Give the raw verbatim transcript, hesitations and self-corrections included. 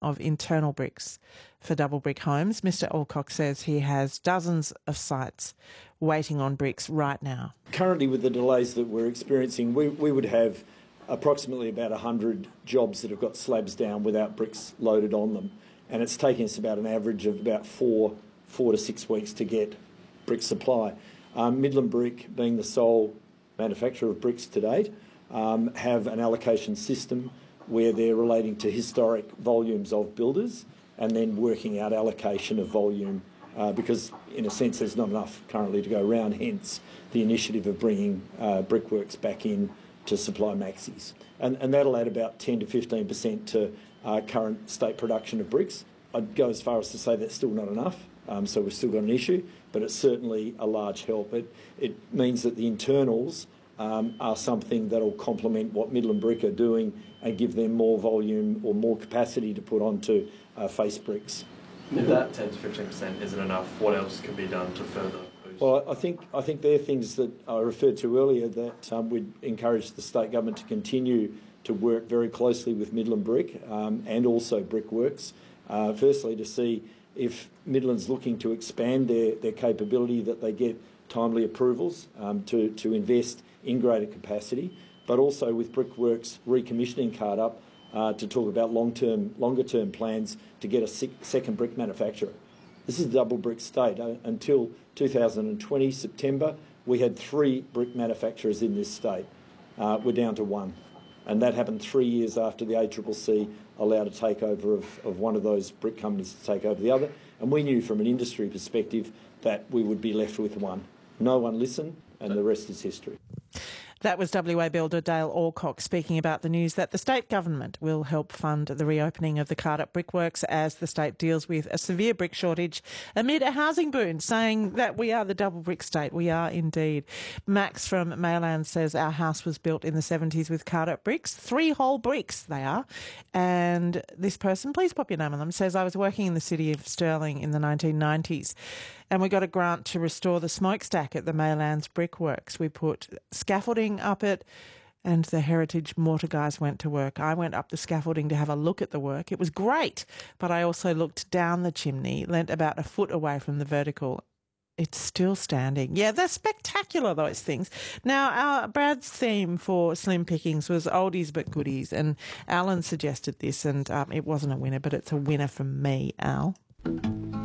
of internal bricks for double brick homes. Mister Alcock says he has dozens of sites waiting on bricks right now. Currently, with the delays that we're experiencing, we, we would have approximately about one hundred jobs that have got slabs down without bricks loaded on them. And it's taking us about an average of about four, four to six weeks to get brick supply. Um, Midland Brick, being the sole manufacturer of bricks to date, um, have an allocation system where they're relating to historic volumes of builders and then working out allocation of volume uh, because, in a sense, there's not enough currently to go around, hence the initiative of bringing uh, Brickworks back in to supply maxis. And, and that'll add about ten to fifteen percent to uh, current state production of bricks. I'd go as far as to say that's still not enough, um, so we've still got an issue, but it's certainly a large help. It, it means that the internals um, are something that will complement what Midland Brick are doing and give them more volume or more capacity to put onto uh, face bricks. If that ten to fifteen percent isn't enough, what else can be done to further boost? Well, I think I think they're things that I referred to earlier that um, we'd encourage the state government to continue to work very closely with Midland Brick um, and also Brickworks. Uh, firstly, to see if Midland's looking to expand their, their capability, that they get timely approvals um, to, to invest in greater capacity, but also with Brickworks recommissioning Cardup uh, to talk about long-term, longer-term plans to get a sec- second brick manufacturer. This is a double brick state. Uh, until two thousand twenty, September, we had three brick manufacturers in this state. Uh, we're down to one. And that happened three years after the A C C C allowed a takeover of, of one of those brick companies to take over the other. And we knew from an industry perspective that we would be left with one. No one listened, and the rest is history. That was W A builder Dale Alcock speaking about the news that the state government will help fund the reopening of the Cardup Brickworks as the state deals with a severe brick shortage amid a housing boom, saying that we are the double brick state. We are indeed. Max from Mayland says our house was built in the seventies with Cardup bricks, three whole bricks they are. And this person, please pop your name on them, says I was working in the city of Stirling in the nineteen nineties. And we got a grant to restore the smokestack at the Maylands Brickworks. We put scaffolding up it and the Heritage Mortar guys went to work. I went up the scaffolding to have a look at the work. It was great, but I also looked down the chimney, leant about a foot away from the vertical. It's still standing. Yeah, they're spectacular, those things. Now, our Brad's theme for Slim Pickings was oldies but goodies, and Alan suggested this, and um, it wasn't a winner, but it's a winner from me, Al.